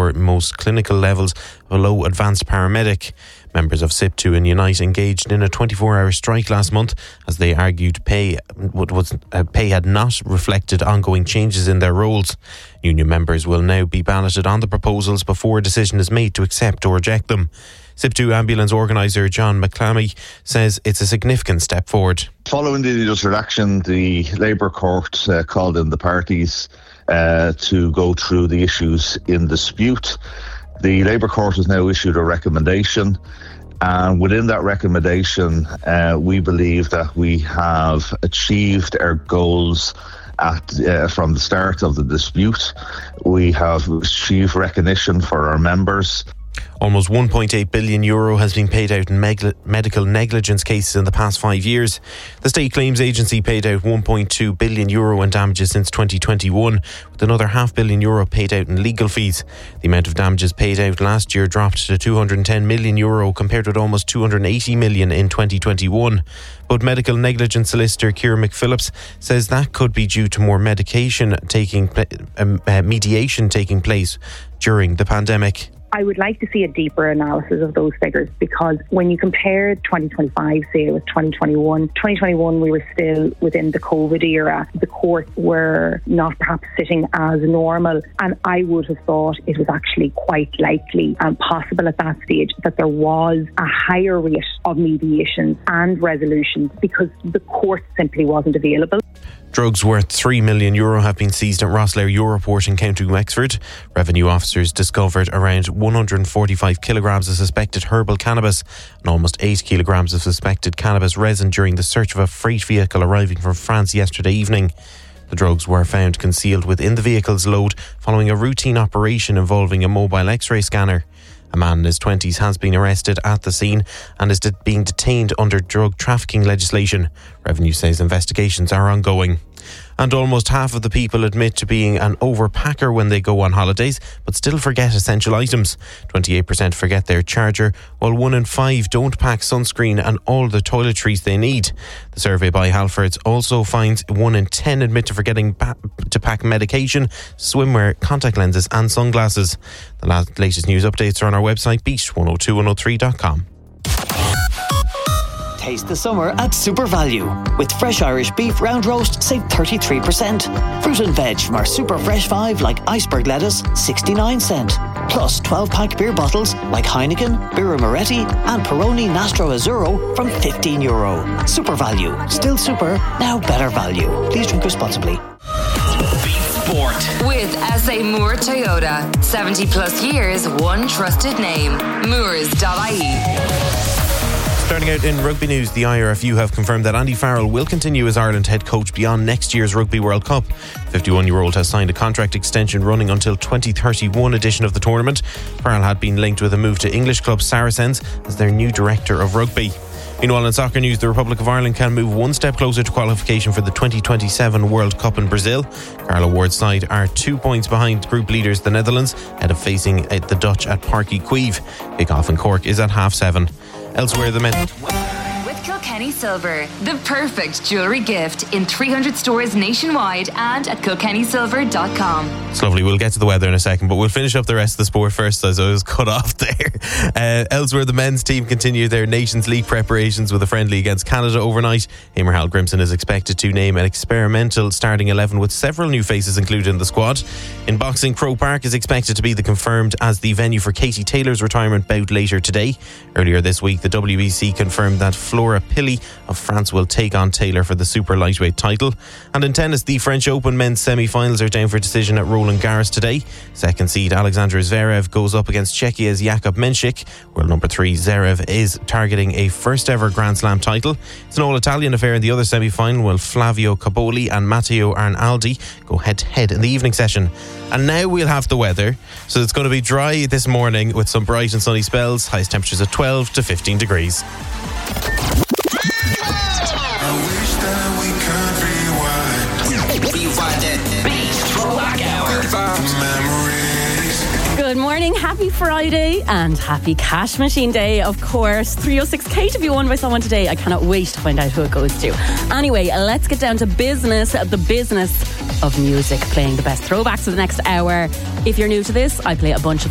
for most clinical levels below advanced paramedic. Members of SIP2 and Unite engaged in a 24-hour strike last month as they argued pay had not reflected ongoing changes in their roles. Union members will now be balloted on the proposals before a decision is made to accept or reject them. SIP2 ambulance organiser John McClammy says it's a significant step forward. Following the industrial action, the Labour Court called in the parties to go through the issues in dispute. The Labour Court has now issued a recommendation, and within that recommendation, we believe that we have achieved our goals from the start of the dispute. We have achieved recognition for our members. Almost €1.8 billion has been paid out in medical negligence cases in the past 5 years. The State Claims Agency paid out €1.2 billion in damages since 2021, with another €500 million paid out in legal fees. The amount of damages paid out last year dropped to €210 million compared with almost $280 million in 2021. But medical negligence solicitor Ciara McPhillips says that could be due to more mediation taking place during the pandemic. I would like to see a deeper analysis of those figures, because when you compare 2025, say, with 2021 we were still within the COVID era. The courts were not perhaps sitting as normal, and I would have thought it was actually quite likely and possible at that stage that there was a higher rate of mediations and resolutions because the court simply wasn't available. Drugs worth €3 million have been seized at Rosslare Europort in County Wexford. Revenue officers discovered around 145 kilograms of suspected herbal cannabis and almost 8 kilograms of suspected cannabis resin during the search of a freight vehicle arriving from France yesterday evening. The drugs were found concealed within the vehicle's load following a routine operation involving a mobile X-ray scanner. A man in his 20s has been arrested at the scene and is being detained under drug trafficking legislation. Revenue says investigations are ongoing. And almost half of the people admit to being an overpacker when they go on holidays, but still forget essential items. 28% forget their charger, while 1 in 5 don't pack sunscreen and all the toiletries they need. The survey by Halfords also finds 1 in 10 admit to forgetting to pack medication, swimwear, contact lenses and sunglasses. The latest news updates are on our website, beat102103.com. Taste the summer at Super Value. With fresh Irish beef round roast, save 33%. Fruit and veg from our Super Fresh 5 like iceberg lettuce, 69 cent. Plus 12-pack beer bottles like Heineken, Birra Moretti and Peroni Nastro Azzurro from €15. Super Value. Still super, now better value. Please drink responsibly. Sport. With SA Moore Toyota. 70 plus years, one trusted name. Moores.ie. Starting out in rugby news, the IRFU have confirmed that Andy Farrell will continue as Ireland head coach beyond next year's Rugby World Cup. The 51-year-old has signed a contract extension running until 2031 edition of the tournament. Farrell had been linked with a move to English club Saracens as their new director of rugby. Meanwhile, in soccer news, the Republic of Ireland can move one step closer to qualification for the 2027 World Cup in Brazil. Carlo Ward's side are 2 points behind group leaders the Netherlands, ahead of facing the Dutch at Parc y Cuivre. Kick-off in Cork is at 7:30. Elsewhere, the men... With Kilkenny Silver, the perfect jewellery gift in 300 stores nationwide and at kilkennysilver.com. It's lovely. We'll get to the weather in a second, but we'll finish up the rest of the sport first, as I was cut off there. Elsewhere, the men's team continue their Nations League preparations with a friendly against Canada overnight. Eamon Hal Grimson is expected to name an experimental starting 11 with several new faces included in the squad. In boxing, Croke Park is expected to be confirmed as the venue for Katie Taylor's retirement bout later today. Earlier this week, the WBC confirmed that Flora Pilley of France will take on Taylor for the super lightweight title. And in tennis, the French Open men's semi-finals are down for decision at Roland Garros today. Second seed Alexander Zverev goes up against Czechia's Jakub Menchik. World number 3 Zverev is targeting a first ever Grand Slam title. It's an all-Italian affair in the other semi-final, while Flavio Caboli and Matteo Arnaldi go head-to-head in the evening session. And now we'll have the weather. So it's going to be dry this morning with some bright and sunny spells. Highest temperatures at 12 to 15 degrees. Good morning, happy Friday and happy Cash Machine Day, of course. 306k to be won by someone today. I cannot wait to find out who it goes to. Anyway, let's get down to business, the business of music, playing the best throwbacks for the next hour. If you're new to this, I play a bunch of